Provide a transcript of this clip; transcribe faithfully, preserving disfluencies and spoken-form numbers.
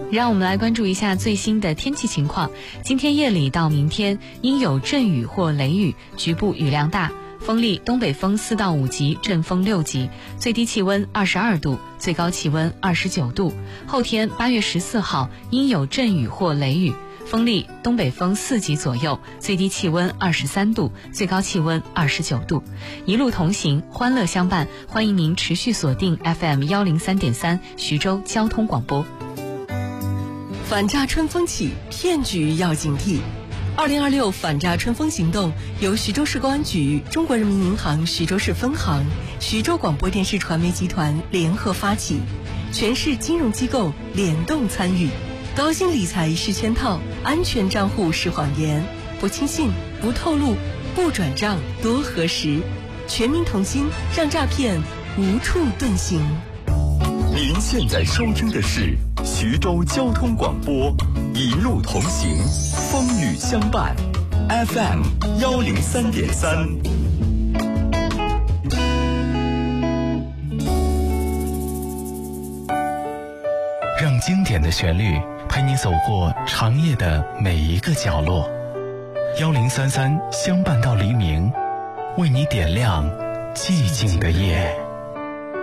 让我们来关注一下最新的天气情况。今天夜里到明天阴有阵雨或雷雨，局部雨量大，风力东北风四到五级，阵风六级，最低气温二十二度，最高气温二十九度。后天八月十四号阴有阵雨或雷雨，风力东北风四级左右，最低气温二十三度，最高气温二十九度。一路同行，欢乐相伴，欢迎您持续锁定 F M 一零三点三徐州交通广播。 反诈春风起，骗局要警惕。二零二六反诈春风行动由徐州市公安局、中国人民银行徐州市分行、徐州广播电视传媒集团联合发起，全市金融机构联动参与。高薪理财是圈套，安全账户是谎言，不轻信，不透露，不转账，多核实。全民同心，让诈骗无处遁形。 您现在收听的是徐州交通广播，一路同行，风雨相伴 ，F M 一零三点三。 让经典的旋律陪你走过长夜的每一个角落，一零三三相伴到黎明，为你点亮寂静的夜。